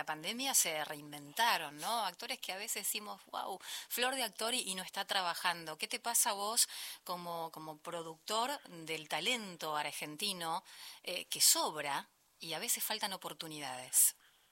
pandemia se reinventaron, ¿no? Actores que a veces decimos, wow, flor de actor y no está trabajando. ¿Qué te pasa a vos como productor del talento argentino que sobra y a veces faltan oportunidades?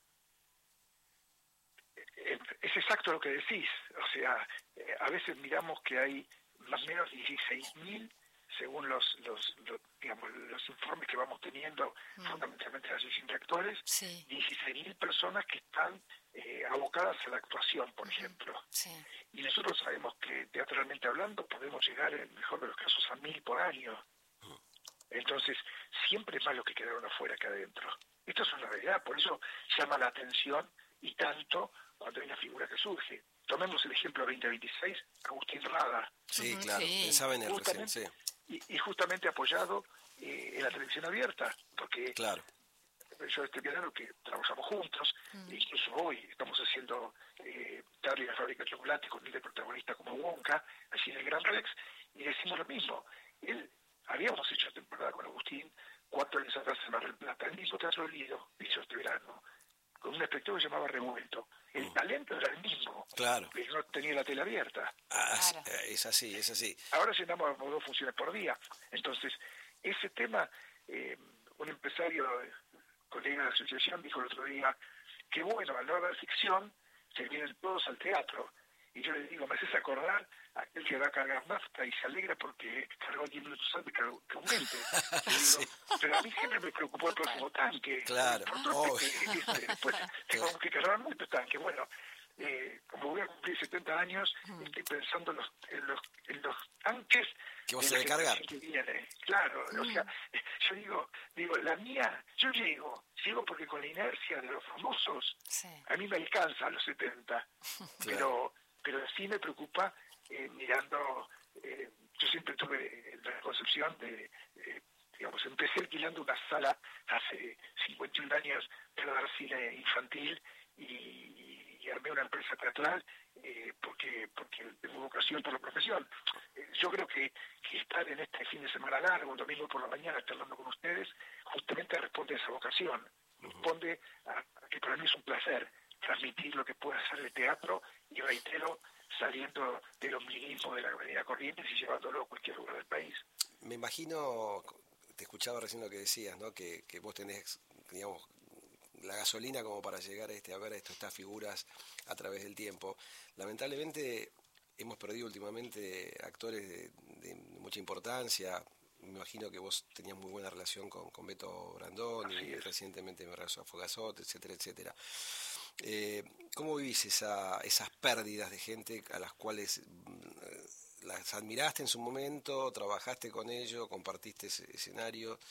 Es exacto lo que decís. O sea, a veces miramos que hay más o menos 16.000, según digamos, los informes que vamos teniendo, fundamentalmente de la asociación de actores, Sí. 16.000 personas que están abocadas a la actuación, por ejemplo. Sí. Y nosotros sabemos que, teatralmente hablando, podemos llegar, en el mejor de los casos, a 1.000 por año. Entonces, siempre es más lo que quedaron afuera que adentro. Esto es una realidad, por eso llama la atención y tanto cuando hay una figura que surge. Tomemos el ejemplo 2026, Agustín Rada. Sí, claro, Sí. pensaba en él recién, sí. Y justamente apoyado en la televisión abierta, porque Claro. yo estoy viendo que trabajamos juntos, incluso hoy estamos haciendo Charlie y la fábrica de chocolate con él de protagonista como Wonka, allí en el Gran Rex, y decimos lo mismo. Habíamos hecho temporada con Agustín 4 años atrás en Mar del Plata, el mismo Teatro del Lido hizo este verano, con un espectáculo que se llamaba Revuelto. El talento era el mismo, Claro. pero no tenía la tele abierta. Claro. Es así, es así. Ahora llenamos 2 funciones por día. Entonces, ese tema, un empresario, colega de la asociación, dijo el otro día que bueno, al no haber ficción, se vienen todos al teatro. Y yo le digo, me haces acordar a aquel que va a cargar nafta y se alegra porque cargó 10 minutos antes que aumente. Sí. Pero a mí siempre me preocupó el próximo tanque. Claro, Después tengo que cargar muchos tanques. Bueno, como voy a cumplir 70 años, estoy pensando en los tanques que vos tenés que cargar. Que viene. Claro, o sea, yo digo, la mía, yo llego porque con la inercia de los famosos, Sí. a mí me alcanza a los 70, Claro. pero sí me preocupa mirando, yo siempre tuve la concepción de, digamos, empecé alquilando una sala hace 51 años para dar cine infantil y armé una empresa teatral porque tengo vocación por la profesión. Yo creo que estar en este fin de semana largo, un domingo por la mañana, charlando con ustedes, justamente responde a esa vocación, responde a que para mí es un placer transmitir lo que puede hacer el teatro y reitero, saliendo del ombliguismo de la Avenida Corrientes y llevándolo a cualquier lugar del país. Me imagino, te escuchaba recién lo que decías, ¿no? Que vos tenés, digamos, la gasolina como para llegar a ver estas figuras a través del tiempo. Lamentablemente hemos perdido últimamente actores de mucha importancia. Me imagino que vos tenías muy buena relación con Beto Brandón y recientemente me regresó a Fogazot, etcétera, etcétera. ¿Cómo vivís esas pérdidas de gente a las cuales las admiraste en su momento, trabajaste con ellos, compartiste escenario?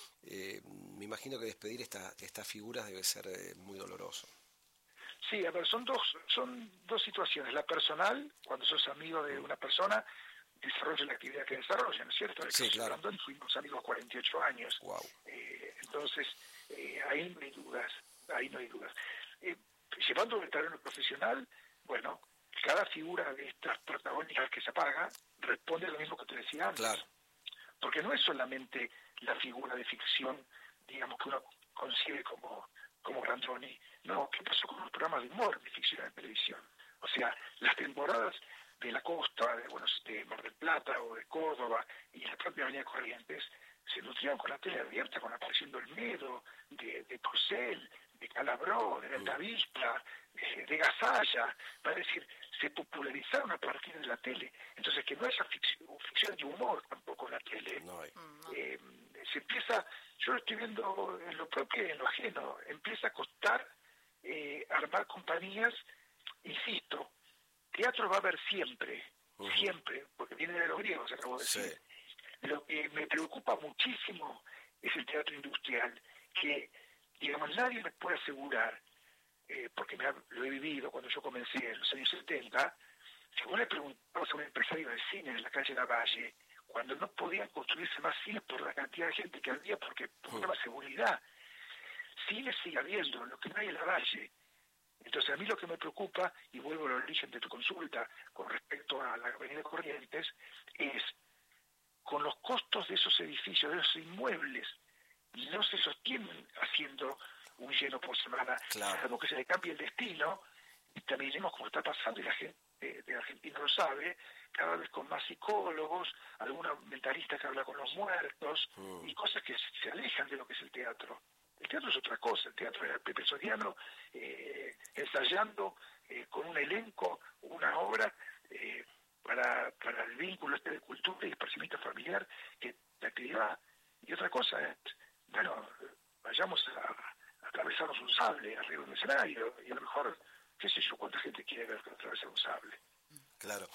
Me imagino que despedir estas figuras debe ser muy doloroso. Sí, a ver, son dos situaciones. La personal, cuando sos amigo de una persona, desarrolla la actividad que desarrolla, ¿no es cierto? Sí, claro. Brandon fuimos amigos 48 años. Wow. Entonces, ahí no hay dudas. Llevando el terreno profesional, bueno, cada figura de estas protagónicas que se apaga responde a lo mismo que te decía antes. Claro. Porque no es solamente la figura de ficción, digamos, que uno concibe como Brandoni. No, ¿qué pasó con los programas de humor de ficción en televisión? O sea, las temporadas de la costa, de Mar del Plata o de Córdoba y la propia Avenida Corrientes se nutrían con la tele abierta, con apareciendo el Medo, de Porcel, de Calabró, de Altavista, de Gasalla, es decir, se popularizaron a partir de la tele. Entonces, que no haya ficción de humor tampoco en la tele. No hay. Se empieza, yo lo estoy viendo en lo propio y en lo ajeno, empieza a costar armar compañías, insisto, teatro va a haber siempre, siempre, porque viene de los griegos, acabo de decir. Sí. Lo que me preocupa muchísimo es el teatro industrial, que, digamos, nadie me puede asegurar, porque lo he vivido cuando yo comencé en los años 70, si vos le preguntabas a un empresario de cine en la calle Lavalle, cuando no podían construirse más cines por la cantidad de gente que había, porque por una seguridad, cine sigue habiendo, lo que no hay en Lavalle. Entonces a mí lo que me preocupa, y vuelvo al origen de tu consulta con respecto a la Avenida Corrientes, es con los costos de esos edificios, de esos inmuebles, no se sostienen haciendo un lleno por semana, claro. Como que se le cambie el destino, y terminemos como está pasando, y la gente de Argentina lo sabe, cada vez con más psicólogos, algunos mentalistas que hablan con los muertos, y cosas que se alejan de lo que es el teatro. El teatro es otra cosa, el teatro era Pepe Soriano ensayando con un elenco, una obra para el vínculo de cultura y esparcimiento familiar que la actividad. Y otra cosa es, bueno, vayamos a atravesarnos un sable arriba de un escenario, y a lo mejor, qué sé yo, cuánta gente quiere ver atravesar un sable. Claro.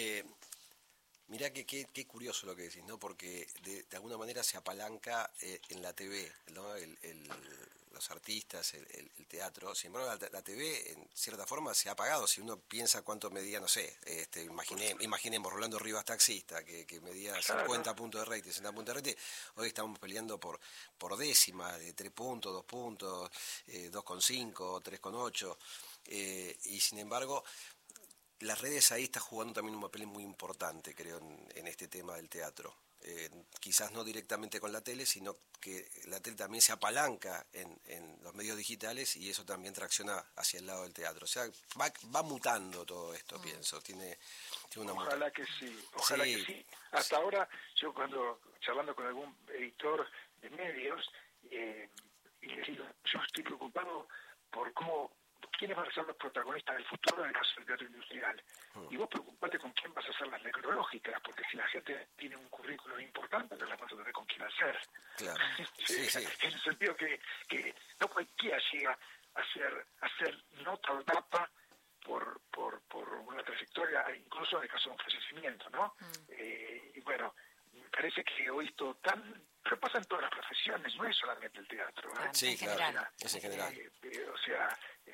Mirá qué curioso lo que decís, ¿no? Porque de alguna manera se apalanca en la TV, ¿no? Los artistas, el teatro. Sin embargo, la TV, en cierta forma, se ha apagado. Si uno piensa cuánto medía, no sé, imaginemos Rolando Rivas, taxista, que medía 50 puntos de rating, 60 puntos de rating. Hoy estamos peleando por décimas, de 3 puntos, 2 puntos, 2,5, 3,8. Y sin embargo, las redes ahí están jugando también un papel muy importante, creo, en este tema del teatro. Quizás no directamente con la tele, sino que la tele también se apalanca en los medios digitales, y eso también tracciona hacia el lado del teatro. O sea, va mutando todo esto, pienso. Tiene una Ojalá que sí, ojalá que sí. Hasta ahora, yo cuando charlando con algún editor de medios, y les digo, yo estoy preocupado por quiénes van a ser los protagonistas del futuro en el caso del teatro industrial. Y vos preocupate con quién vas a hacer las necrológicas, porque si la gente tiene un currículum importante, no las vas a tener con quién hacer. Claro. Sí. En el sentido que no cualquiera llega a hacer nota o tapa por una trayectoria, incluso en el caso de un fallecimiento, ¿no? Y bueno, me parece que hoy esto pero pasa en todas las profesiones, no es solamente el teatro. Sí, claro, es en general. O sea,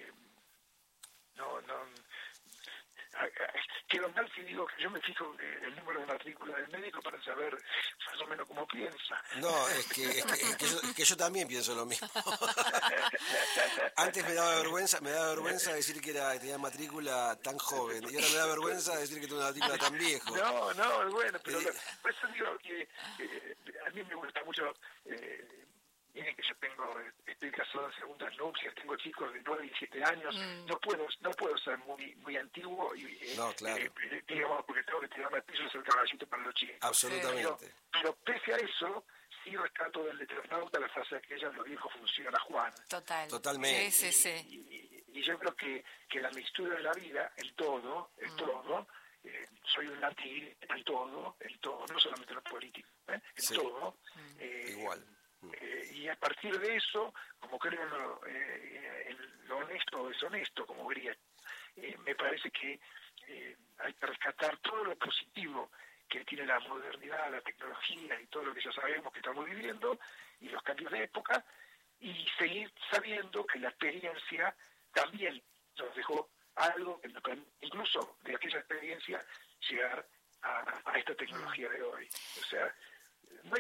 no quedo mal si digo que yo me fijo el número de matrícula del médico para saber más o menos cómo piensa. No, es que yo también pienso lo mismo. Antes me daba vergüenza decir que tenía matrícula tan joven, y ahora me da vergüenza decir que tengo una matrícula tan viejo. No, bueno, pero por eso digo que a mí me gusta mucho. Miren que yo estoy casado en segundas nupcias, tengo chicos de 9 y 7 años, no puedo ser muy antiguo no, claro. Digamos, porque tengo que tirarme al piso y hacer caballito para los chicos. Absolutamente. Pero pese a eso, sí rescato del Eternauta la frase aquella, lo viejo funciona, Juan. Totalmente. Sí. Y yo creo que la mixtura de la vida, el todo, soy un anti el todo, no solamente lo político, el todo. Igual. Y a partir de eso, como creo en lo honesto o deshonesto, como diría, me parece que hay que rescatar todo lo positivo que tiene la modernidad, la tecnología y todo lo que ya sabemos que estamos viviendo, y los cambios de época, y seguir sabiendo que la experiencia también nos dejó algo, incluso de aquella experiencia, llegar a esta tecnología de hoy. O sea, no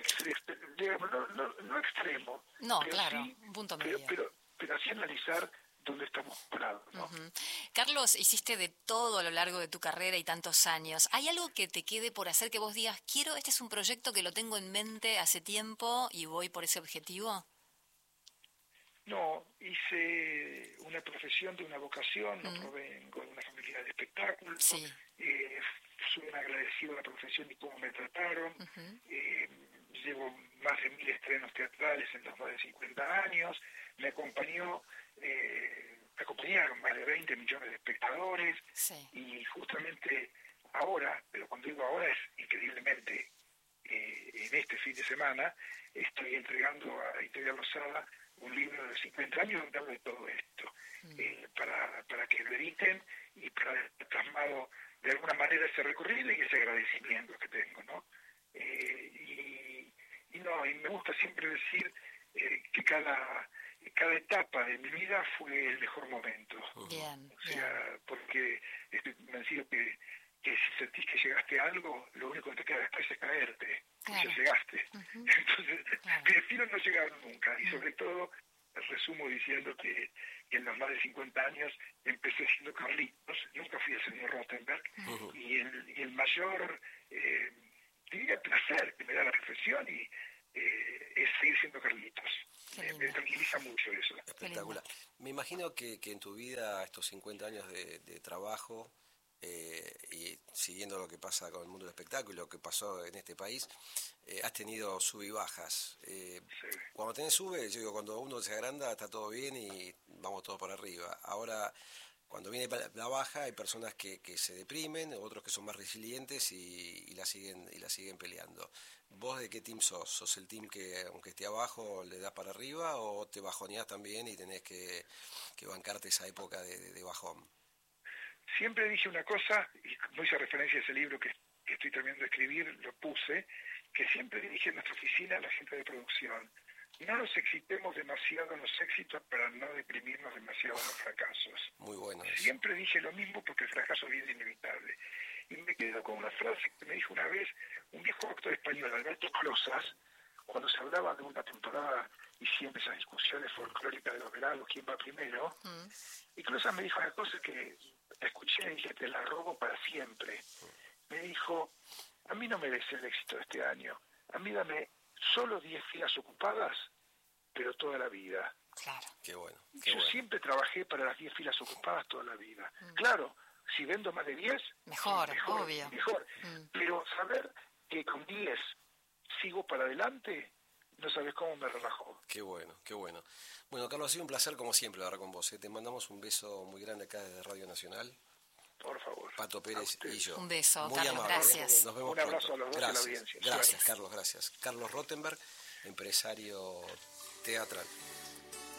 extremo. No, pero claro, sí, un punto medio. Pero así analizar dónde estamos parados, ¿no? Carlos, hiciste de todo a lo largo de tu carrera y tantos años. ¿Hay algo que te quede por hacer que vos digas, este es un proyecto que lo tengo en mente hace tiempo y voy por ese objetivo? No, hice una profesión de una vocación, no provengo de una familia de espectáculos. Sí. Soy un agradecido a la profesión y cómo me trataron. Llevo más de 1000 estrenos teatrales en los más de 50 años. Me acompañaron más de 20 millones de espectadores. Sí. Y justamente ahora, pero cuando digo ahora es increíblemente, en este fin de semana, estoy entregando a Editorial Losada un libro de 50 años donde hablo de todo esto, para que lo editen y para haber plasmado de alguna manera ese recorrido y ese agradecimiento que tengo, ¿no? Y me gusta siempre decir que cada etapa de mi vida fue el mejor momento. Bien, o sea, porque estoy convencido que si sentís que llegaste a algo, lo único que te queda después es caerte. Claro. Ya llegaste. Entonces, prefiero no llegar nunca. Y sobre todo, resumo diciendo que en los más de 50 años empecé siendo Carlitos, nunca fui el señor Rothenberg, y el mayor, diría, placer que me da la profesión y es seguir siendo Carlitos. Me tranquiliza mucho eso. Espectacular. Me imagino que en tu vida, estos 50 años de trabajo, y siguiendo lo que pasa con el mundo del espectáculo y lo que pasó en este país, has tenido sub y bajas. Sí. Cuando tenés sube, yo digo, cuando uno se agranda está todo bien y vamos todos para arriba. Ahora, cuando viene la baja, hay personas que se deprimen, otros que son más resilientes y la siguen peleando. ¿Vos de qué team sos? ¿Sos el team que, aunque esté abajo, le das para arriba o te bajoneás también y tenés que bancarte esa época de bajón? Siempre dije una cosa, y como hice referencia a ese libro que estoy terminando de escribir, lo puse, que siempre dije en nuestra oficina a la gente de producción: no nos excitemos demasiado en los éxitos para no deprimirnos demasiado en los fracasos. Muy bueno. Siempre dije lo mismo porque el fracaso viene inevitable. Y me quedo con una frase que me dijo una vez un viejo actor español, Alberto Closas, cuando se hablaba de una temporada y siempre esas discusiones folclóricas de los veranos, quién va primero, y Closas me dijo una cosa que escuché y dije, te la robo para siempre. Me dijo: a mí no me des el éxito de este año, a mí dame solo 10 filas ocupadas, pero toda la vida. Claro. Qué bueno. Yo siempre trabajé para las 10 filas ocupadas toda la vida. Claro, si vendo más de 10, mejor, obvio. Mejor. Pero saber que con 10 sigo para adelante, no sabes cómo me relajó. Qué bueno, qué bueno. Bueno, Carlos, ha sido un placer como siempre hablar con vos. Te mandamos un beso muy grande acá desde Radio Nacional. Por favor. Pato Pérez y yo. Un beso, muy Carlos, amable. gracias. Nos vemos un abrazo pronto. a los dos y a la audiencia. Gracias, Carlos, gracias. Carlos Rottenberg, empresario teatral.